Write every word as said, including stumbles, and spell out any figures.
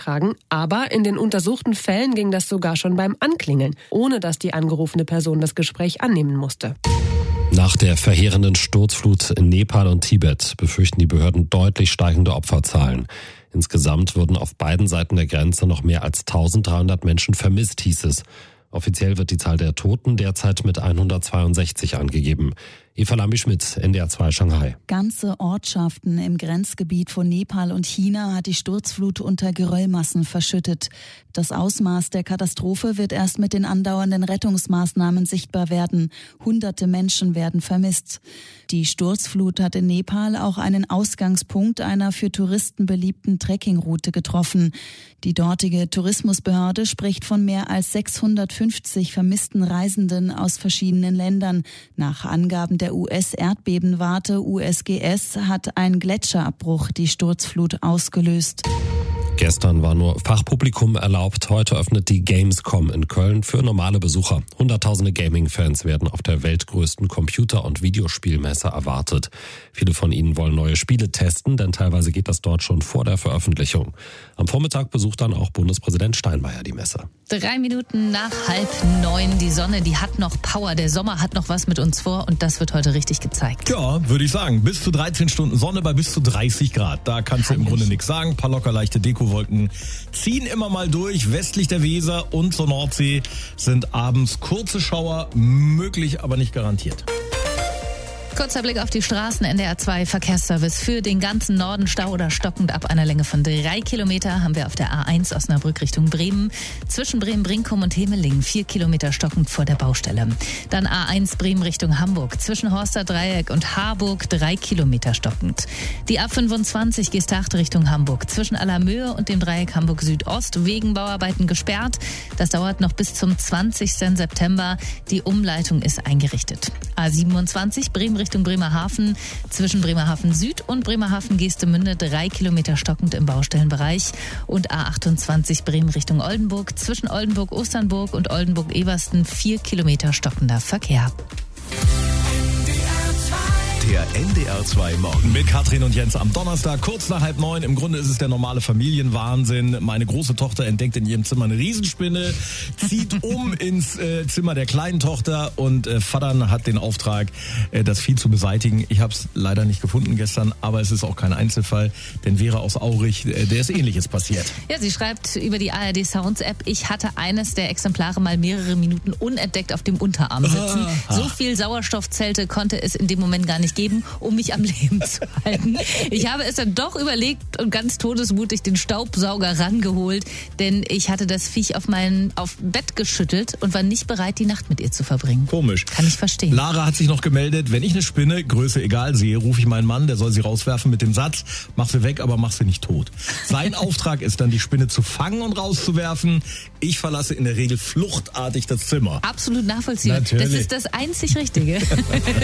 eingetragen, aber in den untersuchten Fällen ging das sogar schon beim Anklingeln, ohne dass die angerufene Person das Gespräch annehmen musste. Nach der verheerenden Sturzflut in Nepal und Tibet befürchten die Behörden deutlich steigende Opferzahlen. Insgesamt würden auf beiden Seiten der Grenze noch mehr als eintausenddreihundert Menschen vermisst, hieß es. Offiziell wird die Zahl der Toten derzeit mit hundertzweiundsechzig angegeben. Eva Lambi-Schmidt, N D R zwei Shanghai. Ganze Ortschaften im Grenzgebiet von Nepal und China hat die Sturzflut unter Geröllmassen verschüttet. Das Ausmaß der Katastrophe wird erst mit den andauernden Rettungsmaßnahmen sichtbar werden. Hunderte Menschen werden vermisst. Die Sturzflut hat in Nepal auch einen Ausgangspunkt einer für Touristen beliebten Trekkingroute getroffen. Die dortige Tourismusbehörde spricht von mehr als sechshundertfünfzig vermissten Reisenden aus verschiedenen Ländern. Nach Angaben der U S-Erdbebenwarte U S G S hat ein Gletscherabbruch die Sturzflut ausgelöst. Gestern war nur Fachpublikum erlaubt. Heute öffnet die Gamescom in Köln für normale Besucher. Hunderttausende Gaming-Fans werden auf der weltgrößten Computer- und Videospielmesse erwartet. Viele von ihnen wollen neue Spiele testen, denn teilweise geht das dort schon vor der Veröffentlichung. Am Vormittag besucht dann auch Bundespräsident Steinmeier die Messe. Drei Minuten nach halb neun. Die Sonne, die hat noch Power. Der Sommer hat noch was mit uns vor und das wird heute richtig gezeigt. Ja, würde ich sagen. Bis zu dreizehn Stunden Sonne bei bis zu dreißig Grad. Da kannst du im Grunde nichts sagen. Ein paar locker leichte Dekowolken ziehen immer mal durch. Westlich der Weser und zur Nordsee sind abends kurze Schauer möglich, aber nicht garantiert. Kurzer Blick auf die Straßen. N D R zwei Verkehrsservice für den ganzen Norden Stau oder stockend ab einer Länge von drei Kilometer haben wir auf der A eins Osnabrück Richtung Bremen. Zwischen Bremen-Brinkum und Hemelingen vier Kilometer stockend vor der Baustelle. Dann A eins Bremen Richtung Hamburg. Zwischen Horster Dreieck und Harburg drei Kilometer stockend. Die A fünfundzwanzig Geesthacht Richtung Hamburg. Zwischen Allermöhe und dem Dreieck Hamburg Südost wegen Bauarbeiten gesperrt. Das dauert noch bis zum zwanzigsten September. Die Umleitung ist eingerichtet. A siebenundzwanzig Bremen Richtung Bremerhaven. Zwischen Bremerhaven Süd und Bremerhaven Geestemünde drei Kilometer stockend im Baustellenbereich. Und A achtundzwanzig Bremen Richtung Oldenburg. Zwischen Oldenburg-Osternburg und Oldenburg-Eversten vier Kilometer stockender Verkehr. Der N D R zwei Morgen. Mit Katrin und Jens am Donnerstag, kurz nach halb neun. Im Grunde ist es der normale Familienwahnsinn. Meine große Tochter entdeckt in ihrem Zimmer eine Riesenspinne, zieht um ins äh, Zimmer der kleinen Tochter und äh, Vater hat den Auftrag, äh, das Vieh zu beseitigen. Ich habe es leider nicht gefunden gestern, aber es ist auch kein Einzelfall, denn Vera aus Aurich, äh, der ist Ähnliches passiert. Ja, sie schreibt über die A R D Sounds App, ich hatte eines der Exemplare mal mehrere Minuten unentdeckt auf dem Unterarm sitzen. Ah. So viel Sauerstoffzelte konnte es in dem Moment gar nicht geben, um mich am Leben zu halten. Ich habe es dann doch überlegt und ganz todesmutig den Staubsauger rangeholt, denn ich hatte das Viech auf mein auf Bett geschüttelt und war nicht bereit, die Nacht mit ihr zu verbringen. Komisch. Kann ich verstehen. Lara hat sich noch gemeldet, wenn ich eine Spinne, Größe egal, sehe, rufe ich meinen Mann, der soll sie rauswerfen mit dem Satz, mach sie weg, aber mach sie nicht tot. Sein Auftrag ist dann, die Spinne zu fangen und rauszuwerfen. Ich verlasse in der Regel fluchtartig das Zimmer. Absolut nachvollziehbar. Natürlich. Das ist das einzig Richtige.